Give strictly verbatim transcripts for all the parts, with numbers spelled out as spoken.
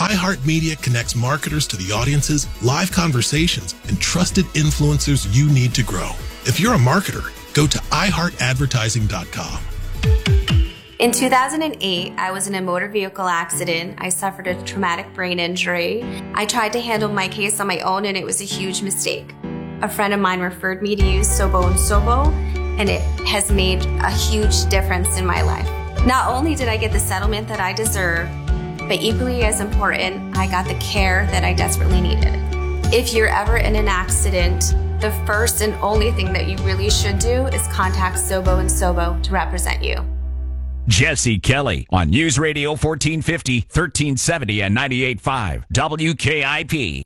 iHeartMedia connects marketers to the audiences, live conversations, and trusted influencers you need to grow. If you're a marketer, go to i heart advertising dot com. In two thousand eight, I was in a motor vehicle accident. I suffered a traumatic brain injury. I tried to handle my case on my own, and it was a huge mistake. A friend of mine referred me to use Sobo and Sobo, and it has made a huge difference in my life. Not only did I get the settlement that I deserve, but equally as important, I got the care that I desperately needed. If you're ever in an accident, the first and only thing that you really should do is contact Sobo and Sobo to represent you. Jesse Kelly on News Radio fourteen fifty, thirteen seventy, and ninety-eight point five W K I P.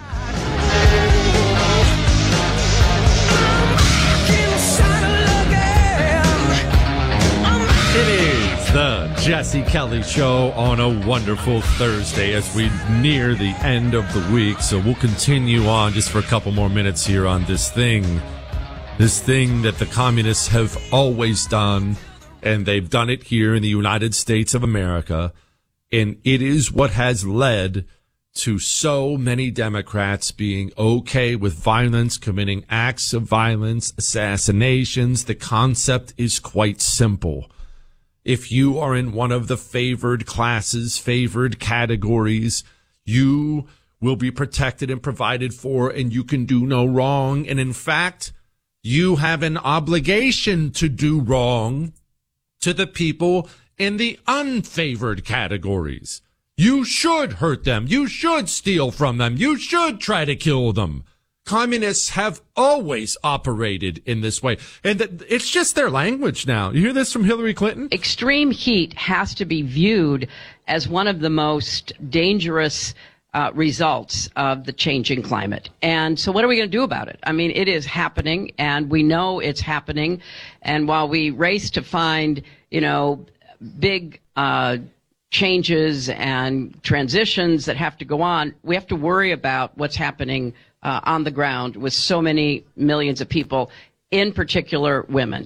It is the Jesse Kelly Show on a wonderful Thursday as we near the end of the week. So we'll continue on just for a couple more minutes here on this thing. This thing that the communists have always done, and they've done it here in the United States of America. And it is what has led to so many Democrats being okay with violence, committing acts of violence, assassinations. The concept is quite simple. If you are in one of the favored classes, favored categories, you will be protected and provided for, and you can do no wrong. And in fact, you have an obligation to do wrong to the people in the unfavored categories. You should hurt them. You should steal from them. You should try to kill them. Communists have always operated in this way. And it's just their language now. You hear this from Hillary Clinton? Extreme heat has to be viewed as one of the most dangerous uh, results of the changing climate. And so what are we going to do about it? I mean, it is happening, and we know it's happening. And while we race to find, you know, big uh changes and transitions that have to go on, we have to worry about what's happening uh, on the ground with so many millions of people, in particular women.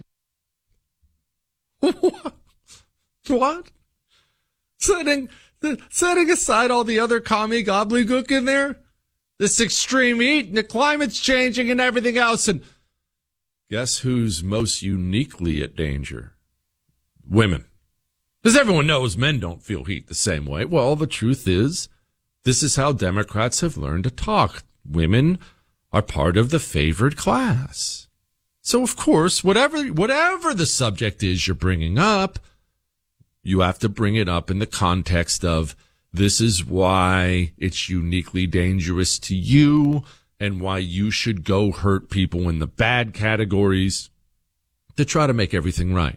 What? What? Setting, setting aside all the other commie gobbledygook in there, this extreme heat and the climate's changing and everything else, and guess who's most uniquely at danger? Women. Because everyone knows men don't feel heat the same way. Well, the truth is, this is how Democrats have learned to talk. Women are part of the favored class. So, of course, whatever whatever the subject is you're bringing up, you have to bring it up in the context of this is why it's uniquely dangerous to you and why you should go hurt people in the bad categories to try to make everything right.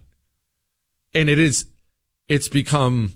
And it is... It's become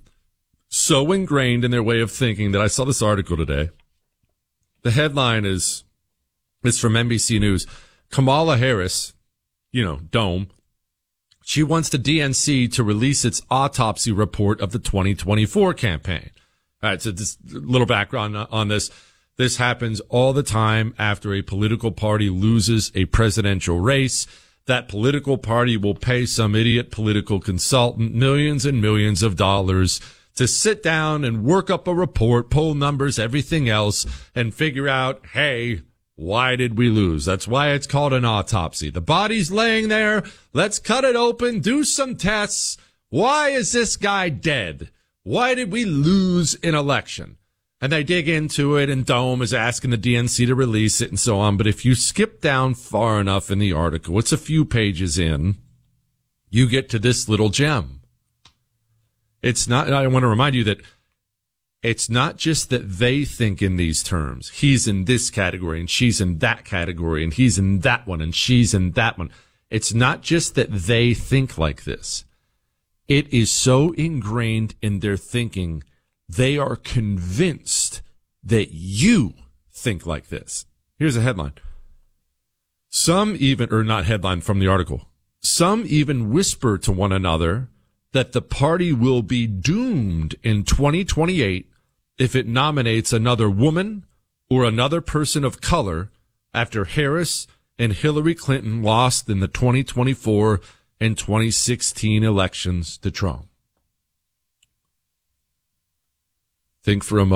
so ingrained in their way of thinking that I saw this article today. The headline is, is from N B C News. Kamala Harris, you know, Dome, she wants the D N C to release its autopsy report of the twenty twenty-four campaign. All right, so just a little background on this. This happens all the time after a political party loses a presidential race. That political party will pay some idiot political consultant millions and millions of dollars to sit down and work up a report, poll numbers, everything else, and figure out, hey, why did we lose? That's why it's called an autopsy. The body's laying there. Let's cut it open, do some tests. Why is this guy dead? Why did we lose an election? And they dig into it, and Dome is asking the D N C to release it and so on. But if you skip down far enough in the article, it's a few pages in, you get to this little gem. It's not, I want to remind you that it's not just that they think in these terms. He's in this category, and she's in that category, and he's in that one, and she's in that one. It's not just that they think like this. It is so ingrained in their thinking, they are convinced that you think like this. Here's a headline. Some even, or not headline from the article, some even whisper to one another that the party will be doomed in twenty twenty-eight if it nominates another woman or another person of color after Harris and Hillary Clinton lost in the twenty twenty-four and twenty sixteen elections to Trump. Think for a moment.